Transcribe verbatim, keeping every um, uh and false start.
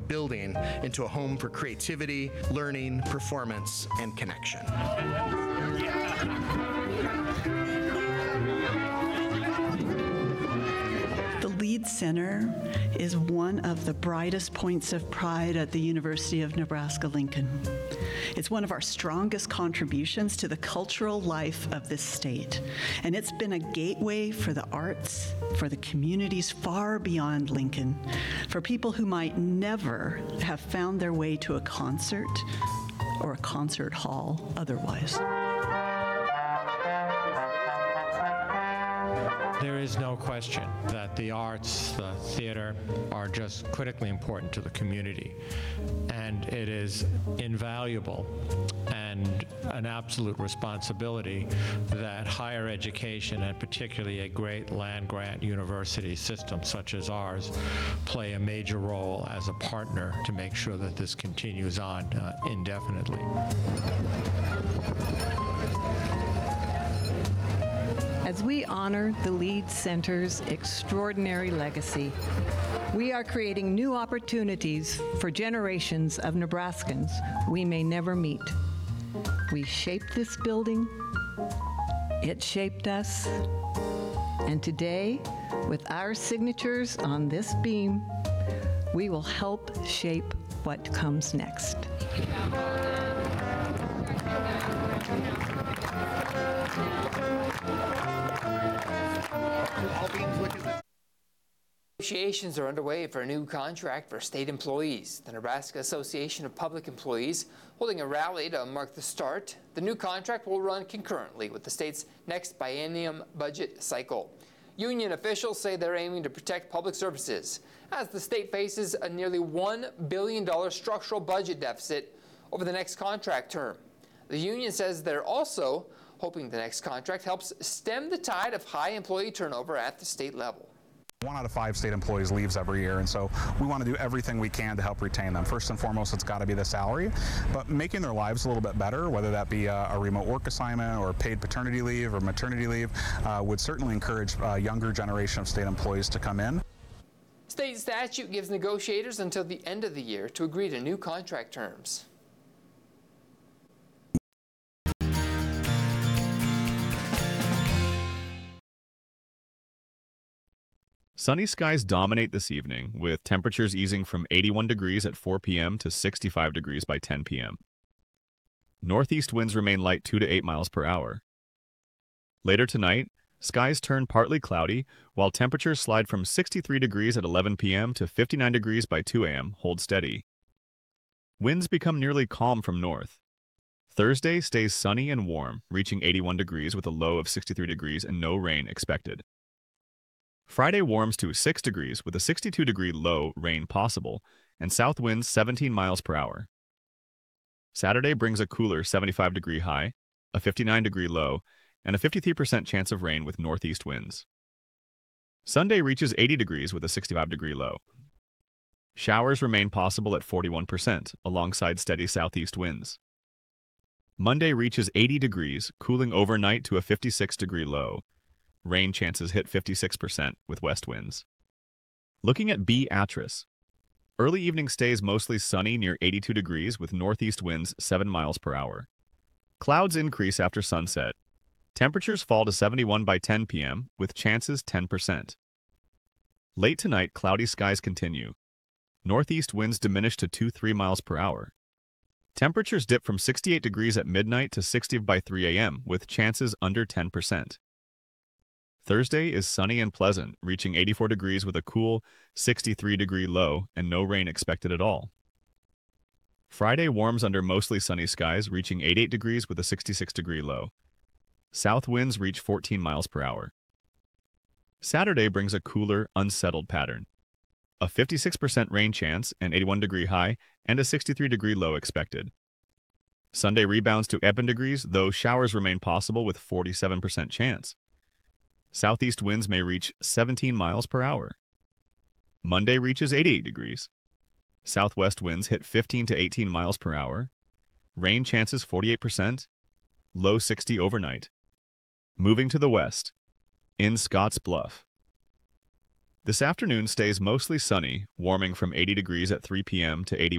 building into a home for creativity, learning, performance, and connection. The Leeds Center is one of the brightest points of pride at the University of Nebraska-Lincoln. It's one of our strongest contributions to the cultural life of this state, and it's been a gateway for the arts, for the communities far beyond Lincoln, for people who might never have found their way to a concert or a concert hall otherwise. There is no question that the arts, the theater, are just critically important to the community. And it is invaluable and an absolute responsibility that higher education, and particularly a great land-grant university system such as ours, play a major role as a partner to make sure that this continues on uh, indefinitely. As we honor the Leeds Center's extraordinary legacy, we are creating new opportunities for generations of Nebraskans we may never meet. We shaped this building, it shaped us, and today, with our signatures on this beam, we will help shape what comes next. Negotiations are underway for a new contract for state employees. The Nebraska Association of Public Employees holding a rally to mark the start. The new contract will run concurrently with the state's next biennium budget cycle. Union officials say they're aiming to protect public services as the state faces a nearly one billion dollars structural budget deficit over the next contract term. The union says they're also hoping the next contract helps stem the tide of high employee turnover at the state level. One out of five state employees leaves every year, and so we want to do everything we can to help retain them. First and foremost, it's got to be the salary, but making their lives a little bit better, whether that be a, a remote work assignment or paid paternity leave or maternity leave, uh, would certainly encourage a younger generation of state employees to come in. State statute gives negotiators until the end of the year to agree to new contract terms. Sunny skies dominate this evening, with temperatures easing from eighty-one degrees at four p m to sixty-five degrees by ten p m Northeast winds remain light two to eight miles per hour. Later tonight, skies turn partly cloudy, while temperatures slide from sixty-three degrees at eleven p m to fifty-nine degrees by two a m, hold steady. Winds become nearly calm from north. Thursday stays sunny and warm, reaching eighty-one degrees with a low of sixty-three degrees and no rain expected. Friday warms to six degrees with a sixty-two degree low, rain possible, and south winds seventeen miles per hour. Saturday brings a cooler seventy-five degree high, a fifty-nine degree low, and a fifty-three percent chance of rain with northeast winds. Sunday reaches eighty degrees with a sixty-five degree low. Showers remain possible at forty-one percent, alongside steady southeast winds. Monday reaches eighty degrees, cooling overnight to a fifty-six degree low. Rain chances hit fifty-six percent with west winds. Looking at Beatrice. Early evening stays mostly sunny near eighty-two degrees with northeast winds seven miles per hour. Clouds increase after sunset. Temperatures fall to seventy-one by ten p m with chances ten percent. Late tonight, cloudy skies continue. Northeast winds diminish to two to three miles per hour. Temperatures dip from sixty-eight degrees at midnight to sixty by three a m with chances under ten percent. Thursday is sunny and pleasant, reaching eighty-four degrees with a cool sixty-three degree low and no rain expected at all. Friday warms under mostly sunny skies, reaching eighty-eight degrees with a sixty-six degree low. South winds reach fourteen miles per hour. Saturday brings a cooler, unsettled pattern. A fifty-six percent rain chance, an eighty-one degree high, and a sixty-three degree low expected. Sunday rebounds to even degrees, though showers remain possible with forty-seven percent chance. Southeast winds may reach seventeen miles per hour. Monday reaches eighty-eight degrees. Southwest winds hit fifteen to eighteen miles per hour. Rain chances forty-eight percent. Low sixty overnight. Moving to the west. In Scotts Bluff. This afternoon stays mostly sunny, warming from eighty degrees at three p m to eighty